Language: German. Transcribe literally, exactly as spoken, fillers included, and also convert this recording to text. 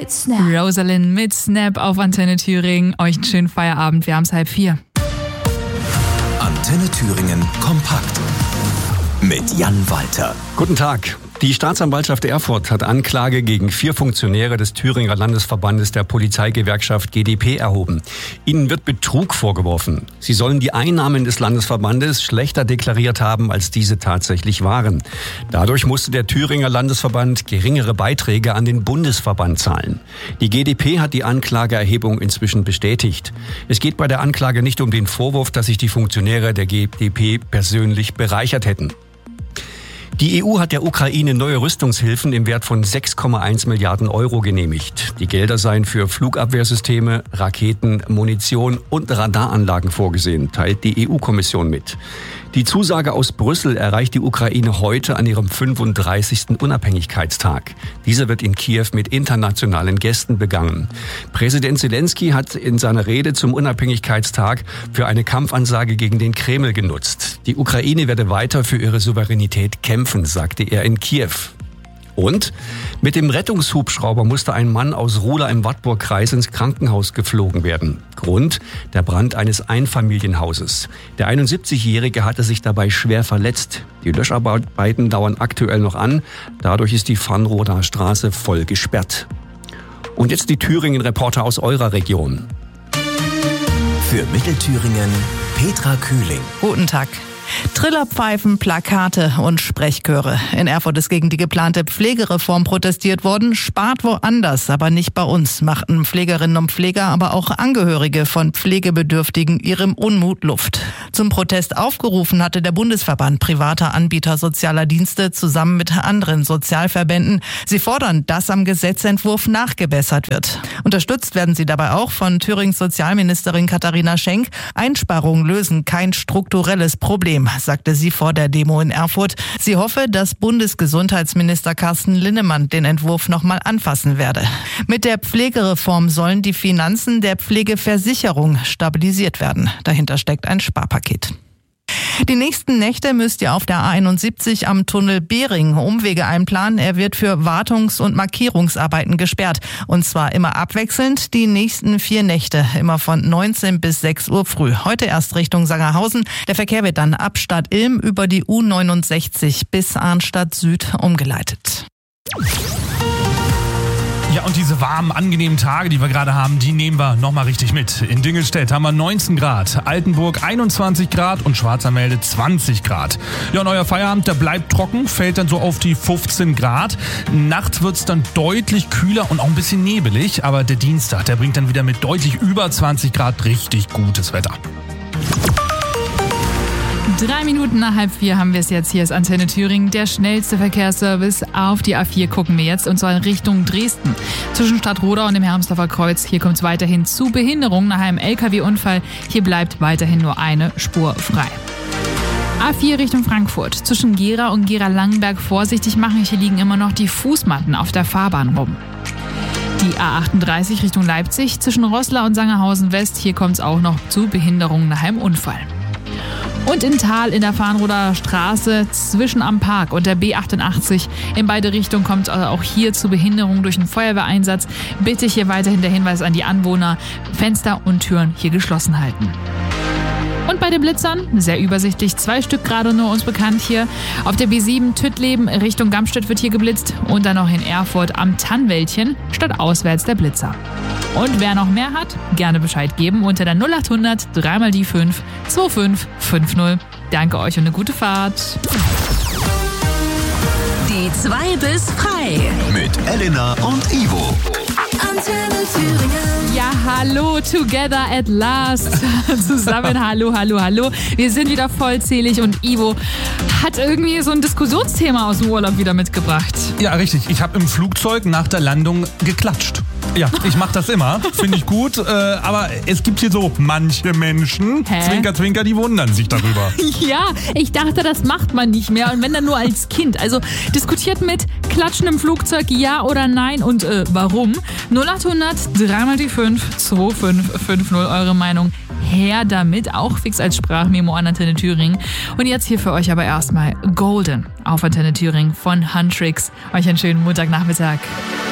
mit Snap. Rosalind mit Snap auf Antenne Thüringen. Euch einen schönen Feierabend. Wir haben es halb vier. Antenne Thüringen kompakt mit Jan Walter. Guten Tag. Die Staatsanwaltschaft Erfurt hat Anklage gegen vier Funktionäre des Thüringer Landesverbandes der Polizeigewerkschaft G D P erhoben. Ihnen wird Betrug vorgeworfen. Sie sollen die Einnahmen des Landesverbandes schlechter deklariert haben, als diese tatsächlich waren. Dadurch musste der Thüringer Landesverband geringere Beiträge an den Bundesverband zahlen. Die G D P hat die Anklageerhebung inzwischen bestätigt. Es geht bei der Anklage nicht um den Vorwurf, dass sich die Funktionäre der G D P persönlich bereichert hätten. Die E U hat der Ukraine neue Rüstungshilfen im Wert von sechs Komma eins Milliarden Euro genehmigt. Die Gelder seien für Flugabwehrsysteme, Raketen, Munition und Radaranlagen vorgesehen, teilt die E U-Kommission mit. Die Zusage aus Brüssel erreicht die Ukraine heute an ihrem fünfunddreißigsten Unabhängigkeitstag. Dieser wird in Kiew mit internationalen Gästen begangen. Präsident Zelensky hat in seiner Rede zum Unabhängigkeitstag für eine Kampfansage gegen den Kreml genutzt. Die Ukraine werde weiter für ihre Souveränität kämpfen, sagte er in Kiew. Und mit dem Rettungshubschrauber musste ein Mann aus Ruhla im Wartburgkreis ins Krankenhaus geflogen werden. Grund: der Brand eines Einfamilienhauses. Der einundsiebzigjährige hatte sich dabei schwer verletzt. Die Löscharbeiten dauern aktuell noch an. Dadurch ist die Farnroder Straße voll gesperrt. Und jetzt die Thüringen-Reporter aus eurer Region. Für Mittelthüringen Petra Kühling. Guten Tag. Trillerpfeifen, Plakate und Sprechchöre. In Erfurt ist gegen die geplante Pflegereform protestiert worden. Spart woanders, aber nicht bei uns, machten Pflegerinnen und Pfleger, aber auch Angehörige von Pflegebedürftigen ihrem Unmut Luft. Zum Protest aufgerufen hatte der Bundesverband privater Anbieter sozialer Dienste zusammen mit anderen Sozialverbänden. Sie fordern, dass am Gesetzentwurf nachgebessert wird. Unterstützt werden sie dabei auch von Thürings Sozialministerin Katharina Schenk. Einsparungen lösen kein strukturelles Problem, sagte sie vor der Demo in Erfurt. Sie hoffe, dass Bundesgesundheitsminister Carsten Linnemann den Entwurf nochmal anfassen werde. Mit der Pflegereform sollen die Finanzen der Pflegeversicherung stabilisiert werden. Dahinter steckt ein Sparpaket. Die nächsten Nächte müsst ihr auf der A einundsiebzig am Tunnel Behring Umwege einplanen. Er wird für Wartungs- und Markierungsarbeiten gesperrt. Und zwar immer abwechselnd, die nächsten vier Nächte, immer von neunzehn bis sechs Uhr früh. Heute erst Richtung Sangerhausen. Der Verkehr wird dann ab Stadt Ilm über die U neunundsechzig bis Arnstadt Süd umgeleitet. Ja, und diese warmen, angenehmen Tage, die wir gerade haben, die nehmen wir nochmal richtig mit. In Dingelstedt haben wir neunzehn Grad, Altenburg einundzwanzig Grad und Schwarzermelde zwanzig Grad. Ja, und euer Feierabend, der bleibt trocken, fällt dann so auf die fünfzehn Grad. Nachts wird's dann deutlich kühler und auch ein bisschen nebelig, aber der Dienstag, der bringt dann wieder mit deutlich über zwanzig Grad richtig gutes Wetter. Drei Minuten nach halb vier haben wir es jetzt. Hier ist Antenne Thüringen, der schnellste Verkehrsservice. Auf die A vier gucken wir jetzt, und zwar in Richtung Dresden. Zwischen Stadtroda und dem Hermsdorfer Kreuz. Hier kommt es weiterhin zu Behinderungen nach einem L K W-Unfall. Hier bleibt weiterhin nur eine Spur frei. A vier Richtung Frankfurt. Zwischen Gera und Gera-Langenberg vorsichtig machen. Hier liegen immer noch die Fußmatten auf der Fahrbahn rum. Die A achtunddreißig Richtung Leipzig. Zwischen Roßla und Sangerhausen West. Hier kommt es auch noch zu Behinderungen nach einem Unfall. Und in Thal in der Farnroder Straße zwischen am Park und der B achtundachtzig. In beide Richtungen kommt auch hier zu Behinderungen durch einen Feuerwehreinsatz. Bitte hier weiterhin der Hinweis an die Anwohner: Fenster und Türen hier geschlossen halten. Und bei den Blitzern, sehr übersichtlich, zwei Stück gerade nur uns bekannt hier. Auf der B sieben Tüttleben Richtung Gamstedt wird hier geblitzt und dann noch in Erfurt am Tannwäldchen statt auswärts der Blitzer. Und wer noch mehr hat, gerne Bescheid geben unter der null achthundert drei mal die fünf zwei fünf fünf null. Danke euch und eine gute Fahrt. Die zwei bis frei. Mit Elena und Ivo. Antenne Thüringen. Ja, hallo, together at last. Zusammen, hallo, hallo, hallo. Wir sind wieder vollzählig und Ivo hat irgendwie so ein Diskussionsthema aus dem Urlaub wieder mitgebracht. Ja, richtig. Ich habe im Flugzeug nach der Landung geklatscht. Ja, ich mache das immer, finde ich gut, äh, aber es gibt hier so manche Menschen, Hä? Zwinker, Zwinker, die wundern sich darüber. Ja, ich dachte, das macht man nicht mehr und wenn dann nur als Kind. Also diskutiert mit Klatschen im Flugzeug, ja oder nein und äh, warum? null achthundert drei mal die fünf zwei fünf fünf null, eure Meinung. Her damit, auch fix als Sprachmemo an Antenne Thüringen. Und jetzt hier für euch aber erstmal Golden auf Antenne Thüringen von Huntrix. Euch einen schönen Montagnachmittag.